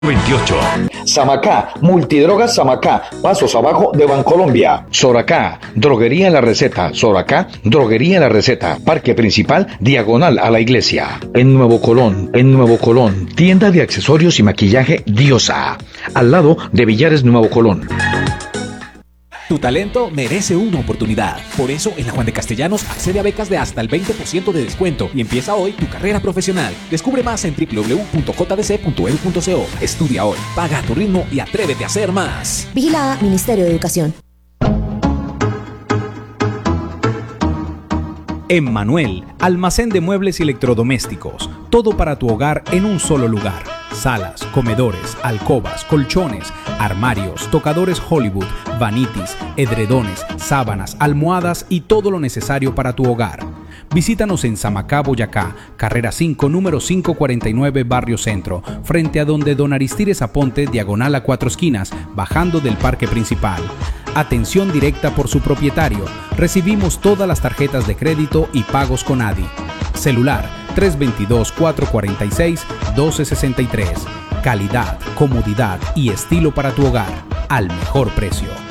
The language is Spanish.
28. Samacá, Multidrogas Samacá, pasos abajo de Bancolombia. Soracá, Droguería La Receta. Soracá, Droguería La Receta. Parque Principal, diagonal a la iglesia. En Nuevo Colón, tienda de accesorios y maquillaje Diosa, al lado de Villares Nuevo Colón. Tu talento merece una oportunidad. Por eso, en la Juan de Castellanos accede a becas de hasta el 20% de descuento y empieza hoy tu carrera profesional. Descubre más en www.jdc.edu.co. Estudia hoy, paga a tu ritmo y atrévete a hacer más. Vigila Ministerio de Educación. Emmanuel, almacén de muebles y electrodomésticos. Todo para tu hogar en un solo lugar. Salas, comedores, alcobas, colchones, armarios, tocadores Hollywood, vanitis, edredones, sábanas, almohadas y todo lo necesario para tu hogar. Visítanos en Samacá, Boyacá, carrera 5, número 549, Barrio Centro, frente a donde Don Aristides Aponte, diagonal a 4 esquinas, bajando del parque principal. Atención directa por su propietario. Recibimos todas las tarjetas de crédito y pagos con ADI. Celular 322-446-1263. Calidad, comodidad y estilo para tu hogar al mejor precio.